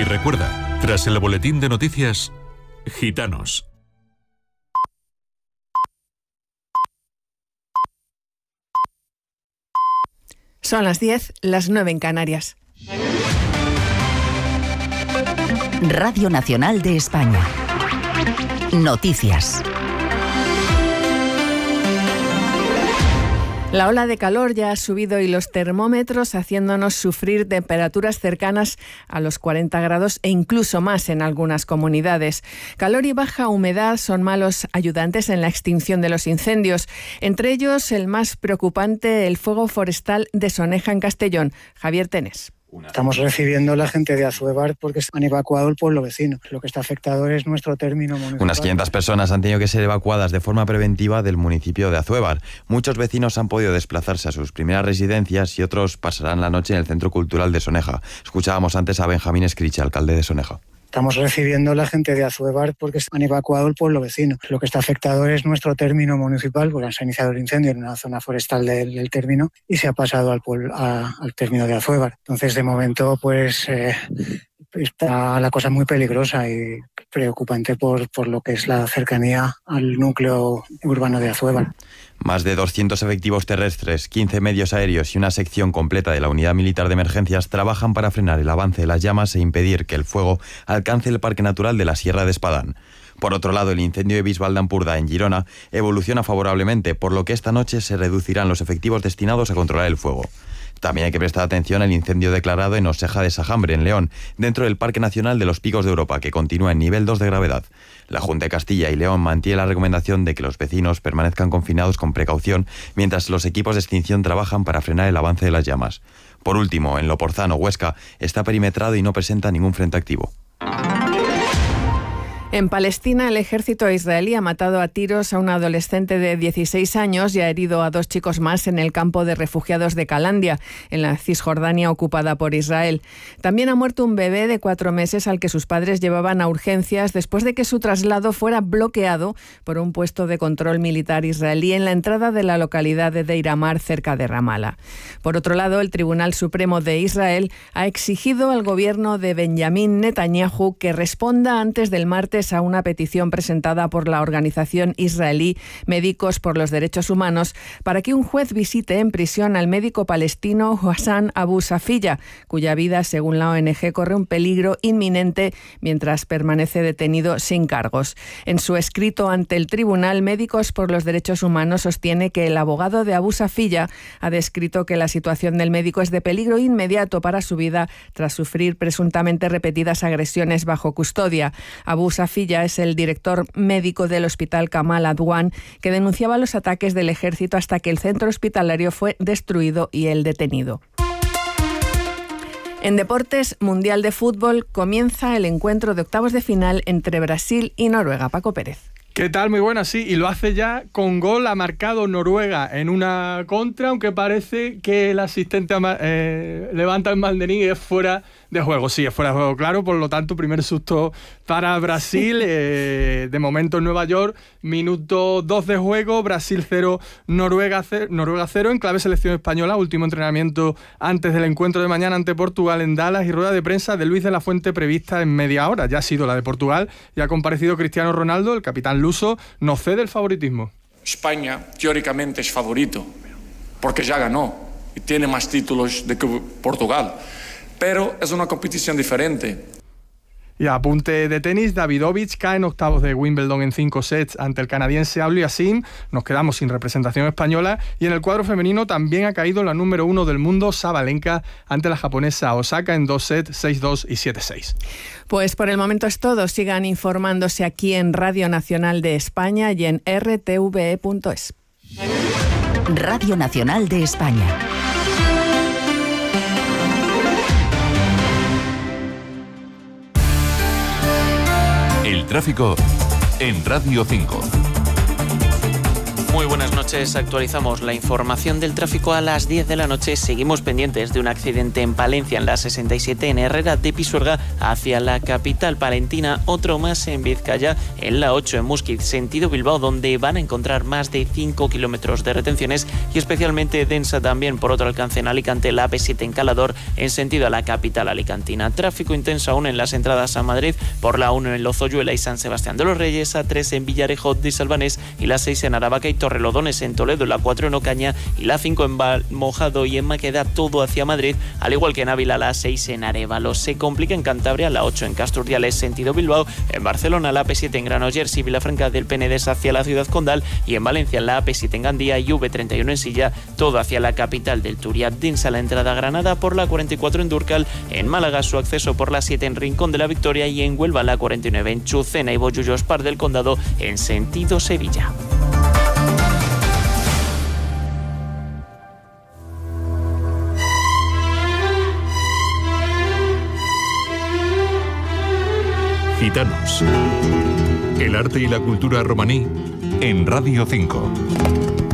recuerda, tras el boletín de noticias, Gitanos. Son las 10, las 9 en Canarias. Radio Nacional de España. Noticias. La ola de calor ya ha subido y los termómetros haciéndonos sufrir temperaturas cercanas a los 40 grados e incluso más en algunas comunidades. Calor y baja humedad son malos ayudantes en la extinción de los incendios. Entre ellos, el más preocupante, el fuego forestal de Soneja en Castellón. Javier Tenes. Estamos recibiendo la gente de Azuebar porque han evacuado el pueblo vecino. Lo que está afectado es nuestro término municipal. Unas 500 personas han tenido que ser evacuadas de forma preventiva del municipio de Azuebar. Muchos vecinos han podido desplazarse a sus primeras residencias y otros pasarán la noche en el Centro Cultural de Soneja. Escuchábamos antes a Benjamín Escriche, alcalde de Soneja. Estamos recibiendo la gente de Azuebar porque han evacuado el pueblo vecino. Lo que está afectado es nuestro término municipal, porque se ha iniciado el incendio en una zona forestal del término y se ha pasado al término de Azuebar. Entonces, de momento, está la cosa muy peligrosa y preocupante por lo que es la cercanía al núcleo urbano de Azuebar. Más de 200 efectivos terrestres, 15 medios aéreos y una sección completa de la Unidad Militar de Emergencias trabajan para frenar el avance de las llamas e impedir que el fuego alcance el Parque Natural de la Sierra de Espadán. Por otro lado, el incendio de Bisbal de Ampurdá, en Girona, evoluciona favorablemente, por lo que esta noche se reducirán los efectivos destinados a controlar el fuego. También hay que prestar atención al incendio declarado en Oseja de Sajambre, en León, dentro del Parque Nacional de los Picos de Europa, que continúa en nivel 2 de gravedad. La Junta de Castilla y León mantiene la recomendación de que los vecinos permanezcan confinados con precaución mientras los equipos de extinción trabajan para frenar el avance de las llamas. Por último, en Loporzano, Huesca, está perimetrado y no presenta ningún frente activo. En Palestina, el ejército israelí ha matado a tiros a un adolescente de 16 años y ha herido a 2 chicos más en el campo de refugiados de Calandia, en la Cisjordania ocupada por Israel. También ha muerto un bebé de 4 meses al que sus padres llevaban a urgencias después de que su traslado fuera bloqueado por un puesto de control militar israelí en la entrada de la localidad de Deir Amar, cerca de Ramala. Por otro lado, el Tribunal Supremo de Israel ha exigido al gobierno de Benjamín Netanyahu que responda antes del martes a una petición presentada por la organización israelí Médicos por los Derechos Humanos para que un juez visite en prisión al médico palestino Hassan Abu Safiya, cuya vida, según la ONG, corre un peligro inminente mientras permanece detenido sin cargos. En su escrito ante el tribunal, Médicos por los Derechos Humanos sostiene que el abogado de Abu Safiya ha descrito que la situación del médico es de peligro inmediato para su vida tras sufrir presuntamente repetidas agresiones bajo custodia. Abu Safiya es el director médico del hospital Kamal Adwan, que denunciaba los ataques del ejército hasta que el centro hospitalario fue destruido y él detenido. En deportes, Mundial de Fútbol, comienza el encuentro de octavos de final entre Brasil y Noruega. Paco Pérez. ¿Qué tal? Muy buena, sí, y lo hace ya con gol. Ha marcado Noruega en una contra, aunque parece que el asistente levanta el banderín y es fuera de juego. Sí, es fuera de juego, claro, por lo tanto, primer susto para Brasil. De momento en Nueva York, minuto 2 de juego, Brasil 0, Noruega 0, en clave selección española, último entrenamiento antes del encuentro de mañana ante Portugal en Dallas y rueda de prensa de Luis de la Fuente prevista en media hora. Ya ha sido la de Portugal y ha comparecido Cristiano Ronaldo, el capitán luso, no cede el favoritismo. España teóricamente es favorito porque ya ganó y tiene más títulos de que Portugal, pero es una competición diferente. Y a apunte de tenis, Davidovich cae en octavos de Wimbledon en 5 sets ante el canadiense Aliassime. Nos quedamos sin representación española. Y en el cuadro femenino también ha caído la número 1 del mundo, Sabalenka, ante la japonesa Osaka en 2 sets, 6-2 y 7-6. Pues por el momento es todo. Sigan informándose aquí en Radio Nacional de España y en rtve.es. Radio Nacional de España. El tráfico en Radio 5. Muy buenas noches. noches. Actualizamos la información del tráfico a las 10 de la noche. Seguimos pendientes de un accidente en Palencia, en la 67, en Herrera de Pisuerga, hacia la capital palentina. Otro más en Vizcaya, en la 8, en Muskiz, sentido Bilbao, donde van a encontrar más de 5 kilómetros de retenciones, y especialmente densa también por otro alcance en Alicante, la AP7 en Calador, en sentido a la capital alicantina. Tráfico intenso aún en las entradas a Madrid, por la 1 en Lozoyuela y San Sebastián de los Reyes, A3 en Villarejo de Salvanés y la 6 en Aravaca y Torrelodones en Toledo, la 4 en Ocaña y la 5 en Valmojado y en Maqueda, todo hacia Madrid, al igual que en Ávila, la 6 en Arévalo. Se complica en Cantabria, la 8 en Casturdiales, sentido Bilbao, en Barcelona, la AP7 en Granollers y Vilafranca del Penedès hacia la ciudad condal, y en Valencia, la AP7 en Gandía y V31 en Silla, todo hacia la capital del Turia. Densa la entrada a Granada por la 44 en Durcal, en Málaga su acceso por la 7 en Rincón de la Victoria y en Huelva la 49 en Chucena y Bollullos Par del Condado en sentido Sevilla. Gitanos. El arte y la cultura romaní en Radio 5.